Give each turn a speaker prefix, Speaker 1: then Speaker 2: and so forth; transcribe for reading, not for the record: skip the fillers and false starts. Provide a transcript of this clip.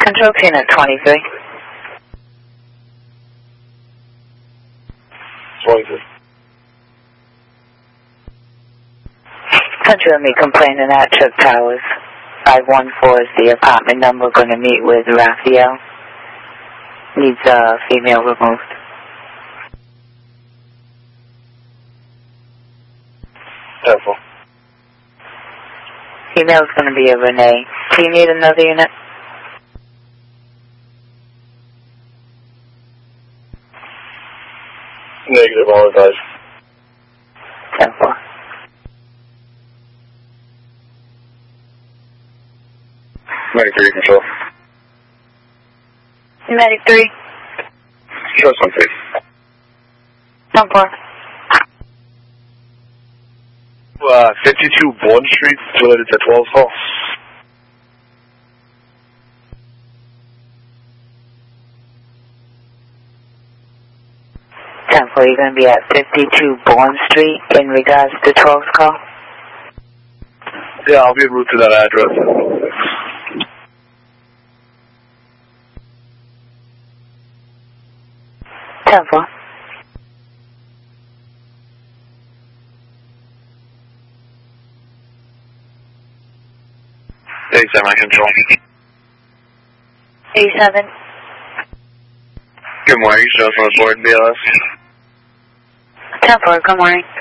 Speaker 1: Control Peanut 23.
Speaker 2: 23.
Speaker 1: Control me complaining at Chuck Towers. 514 is the apartment number. Going to meet with Raphael. Needs a female removed.
Speaker 2: Careful.
Speaker 1: Female's going to be a Renee. Do you need another unit?
Speaker 2: Negative, all advised.
Speaker 1: 10-4.
Speaker 2: Medic 3, control.
Speaker 1: Medic 3.
Speaker 2: Show us one, please.
Speaker 1: 10-4.
Speaker 2: 52 Bourne Street, related to 12 call.
Speaker 1: You're going to be at 52 Bourne Street in regards to 12's call?
Speaker 2: Yeah, I'll be en route to that address.
Speaker 1: 10-4.
Speaker 2: Thanks, my control.
Speaker 1: 87.
Speaker 2: Good morning, show us on the board, BLS.
Speaker 1: 10-4, good morning.